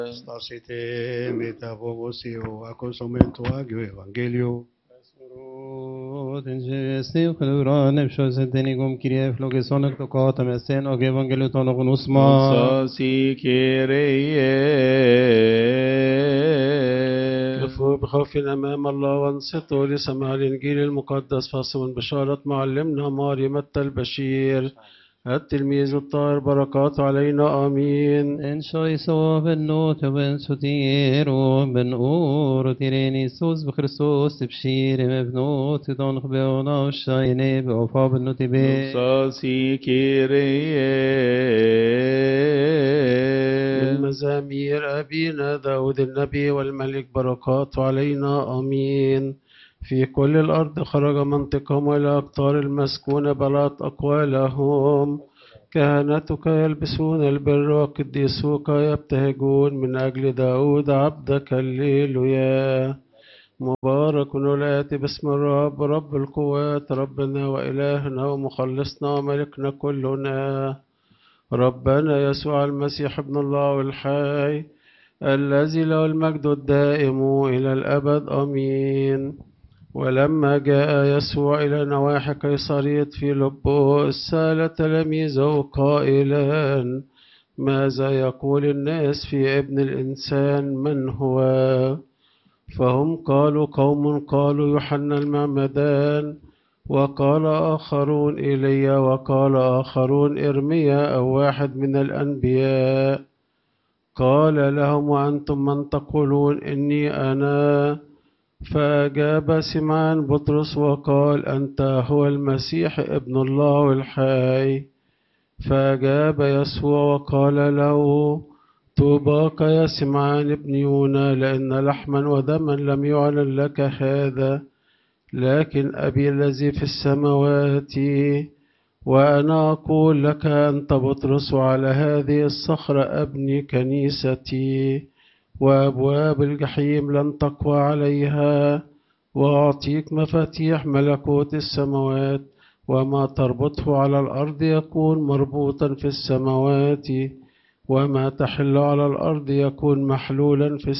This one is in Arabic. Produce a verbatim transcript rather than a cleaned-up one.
Stasite metavogosio a consumento agio evangelio. Την χλουράν ευσός τενίγομ Kyrie φλογεσόνεκ το κότα μεσέν ο Ευαγγέλιο των γνώσμα. Ansasi Kyrie. كفوا بخوف أمام الله وانصتوا لسماع الإنجيل المقدس فصل من بشارة معلمنا مريم البشير التلميذ الطاهر بركاته علينا آمين. En شايسو بنوت وبن ستير وبن أور تيرين يسوس بخرسوس بشير مبنوت دون خبيونا الشايني بوفا بنوت بي. Ansasi Kyrie. من مزامير أبينا داود النبي والملك بركاته علينا آمين. في كل الأرض خرج منطقهم إلى أقطار المسكونة بلغت أقوالهم. كهنتك يلبسون البر وقديسوك يبتهجون من أجل داود عبدك الليلويا. مبارك الآتي باسم الرب رب القوات ربنا وإلهنا ومخلصنا وملكنا كلنا ربنا يسوع المسيح ابن الله الحي الذي له المجد الدائم إلى الأبد آمين. ولما جاء يسوع إلى نواحي قيصرية فيلبس سأل تلاميذه قائلا ماذا يقول الناس في ابن الإنسان من هو؟ فهم قالوا قوم قالوا يوحنا المعمدان وقال آخرون إيليا وقال آخرون إرميا أو واحد من الأنبياء. قال لهم وأنتم من تقولون إني أنا؟ فأجاب سمعان بطرس وقال أنت هو المسيح ابن الله الحي. فأجاب يسوع وقال له طوباك يا سمعان ابن يونا لأن لحما ودما لم يعلن لك هذا لكن أبي الذي في السماوات. وأنا أقول لك أنت بطرس وعلى هذه الصخرة أبني كنيستي وأبواب الجحيم لن تقوى عليها. وأعطيك مفاتيح ملكوت السماوات وما تربطه على الأرض يكون مربوطا في السماوات وما تحل على الأرض يكون محلولا في